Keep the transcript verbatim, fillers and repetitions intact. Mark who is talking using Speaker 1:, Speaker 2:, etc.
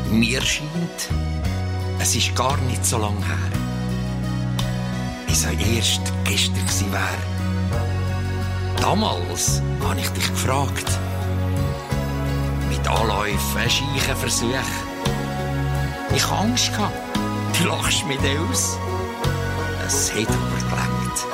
Speaker 1: Mir scheint, es ist gar nicht so lange her. Bis er erst gestern gewesen wäre. Damals habe ich dich gefragt. Mit Anläufen, Scheichen, Versuchen. Ich hatte Angst. Du lachst mich aus. Es hat aber